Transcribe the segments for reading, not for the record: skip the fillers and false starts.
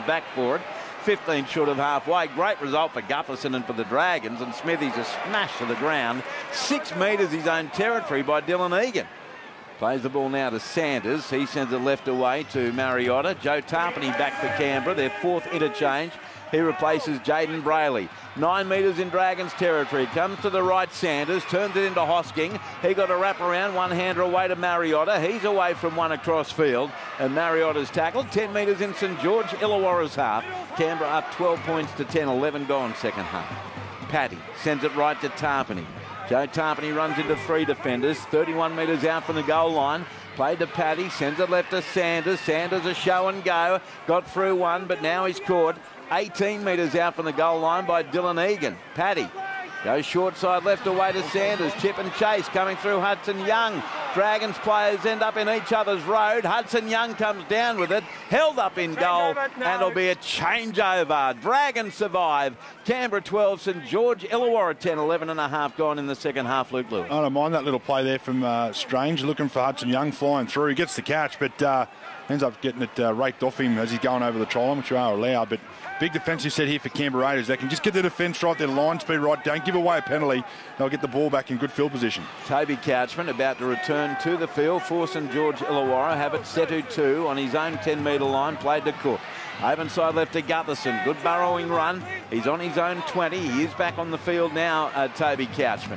back for it. 15 short of halfway. Great result for Gutherson and for the Dragons, and Smithy's a smash to the ground. 6 metres his own territory by Dylan Egan. Plays the ball now to Sanders. He sends it left away to Mariotta. Joe Tarpany back for Canberra, their 4th interchange. He replaces Jaden Brayley. 9 metres in Dragons territory. Comes to the right, Sanders. Turns it into Hosking. He got a wrap around. One-hander away to Mariotta. He's away from one across field. And Mariotta's tackled. 10 metres in St George. Illawarra's half. Canberra up 12 points to 10. 11 gone second half. Paddy sends it right to Tarpany. Joe Tarpany runs into 3 defenders. 31 metres out from the goal line. Played to Paddy. Sends it left to Sanders. Sanders a show and go. Got through one, but now he's caught. 18 metres out from the goal line by Dylan Egan. Paddy goes short side left away to Sanders. Chip and chase coming through Hudson Young. Dragons players end up in each other's road. Hudson Young comes down with it. Held up in goal, and it'll be a changeover. Dragons survive. Canberra 12, St George, Illawarra 10, 11 and a half gone in the second half. Luke Lewis. I don't mind that little play there from Strange, looking for Hudson Young flying through. He gets the catch, but ends up getting it raked off him as he's going over the try line, which you are allowed. But big defensive set here for Canberra Raiders. They can just get the defence right, their line speed right. Don't give away a penalty. They'll get the ball back in good field position. Toby Couchman about to return to the field for St George Illawarra. Have it Setu 2 on his own 10-metre line. Played to Cook. Over side left to Gutherson. Good burrowing run. He's on his own 20. He is back on the field now, Toby Couchman.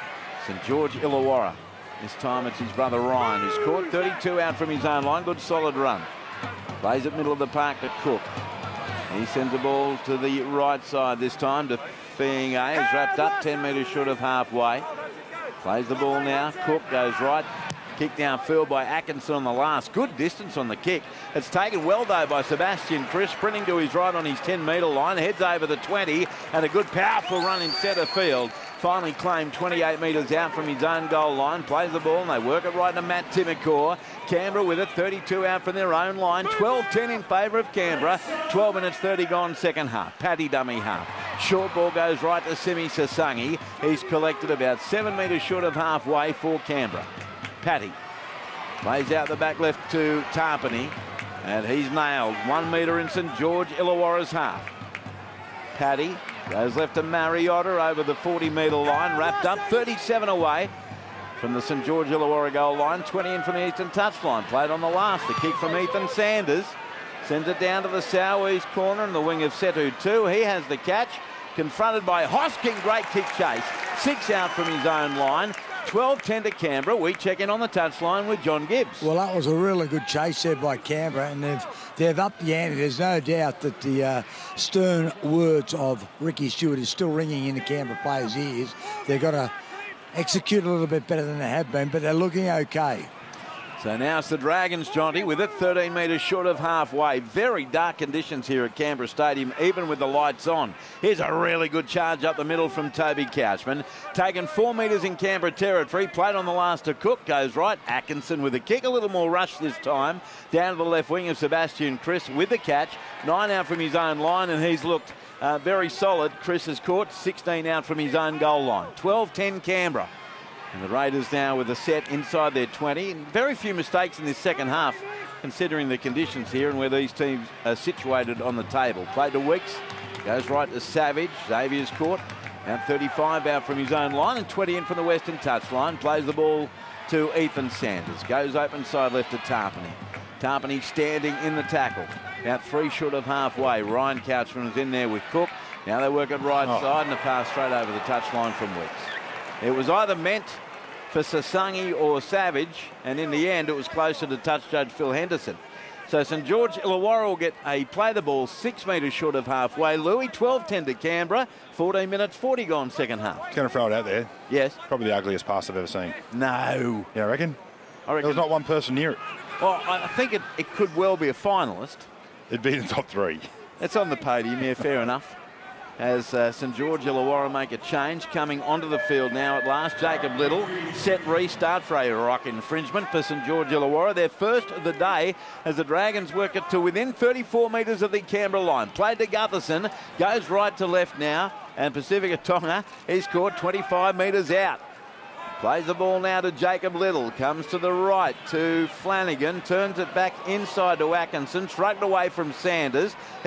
St George Illawarra. This time it's his brother Ryan who's caught. 32 out from his own line. Good solid run. Plays it middle of the park to Cook. He sends the ball to the right side this time to Fiinga. He's wrapped up 10 metres short of halfway. Plays the ball now. Cook goes right. Kick downfield by Atkinson on the last. Good distance on the kick. It's taken well, though, by Sebastian Chris, sprinting to his right on his 10-metre line. Heads over the 20, and a good, powerful run in centre field. Finally claimed 28 metres out from his own goal line. Plays the ball, and they work it right to Matt Timokor. Canberra with it, 32 out from their own line. 12-10 in favour of Canberra. 12 minutes 30 gone second half. Paddy dummy half. Short ball goes right to Simi Sasangi. He's collected about 7 metres short of halfway for Canberra. Paddy plays out the back left to Tarpany, and he's nailed. 1 metre in St George Illawarra's half. Paddy goes left to Mariotta over the 40-metre line, wrapped up 37 away from the St George Illawarra goal line. 20 in from the eastern touchline. Played on the last. The kick from Ethan Sanders sends it down to the southeast corner in the wing of Setu 2. He has the catch. Confronted by Hosking. Great kick chase. 6 out from his own line. 12-10 to Canberra. We check in on the touchline with John Gibbs. Well, that was a really good chase there by Canberra, and they've upped the ante. There's no doubt that the stern words of Ricky Stewart is still ringing in the Canberra players' ears. They've got to execute a little bit better than they have been, but they're looking okay. So now it's the Dragons, Jonty, with it 13 metres short of halfway. Very dark conditions here at Canberra Stadium, even with the lights on. Here's a really good charge up the middle from Toby Couchman. Taken 4 metres in Canberra territory. Played on the last to Cook. Goes right. Atkinson with a kick. A little more rush this time. Down to the left wing of Sebastian Chris with the catch. 9 out from his own line, and he's looked very solid. Chris has caught 16 out from his own goal line. 12-10 Canberra. And the Raiders now with a set inside their 20. And very few mistakes in this second half, considering the conditions here and where these teams are situated on the table. Played to Weeks. Goes right to Savage. Xavier's caught. Now 35 out from his own line and 20 in from the western touchline. Plays the ball to Ethan Sanders. Goes open side left to Tarpany. Tarpany standing in the tackle. About 3 short of halfway. Ryan Couchman is in there with Cook. Now they work it right side and a pass straight over the touchline from Weeks. It was either meant for Sasangi or Savage, and in the end it was closer to touch judge Phil Henderson. So St George Illawarra will get a play the ball 6 metres short of halfway. Louis, 12-10 to Canberra. 14 minutes 40 gone second half. It's going to throw it out there. Yes. Probably the ugliest pass I've ever seen. No. Yeah, I reckon. There was not one person near it. Well, I think it could well be a finalist. It'd be in the top 3. It's on the podium, yeah, fair enough. As St George Illawarra make a change, coming onto the field now at last. Jacob Little, set restart for a rock infringement for St George Illawarra. Their first of the day as the Dragons work it to within 34 metres of the Canberra line. Played to Gutherson, goes right to left now, and Pacifica Tonga, he's caught 25 metres out. Plays the ball now to Jacob Little. Comes to the right to Flanagan. Turns it back inside to Atkinson. Shrugged away from Sanders.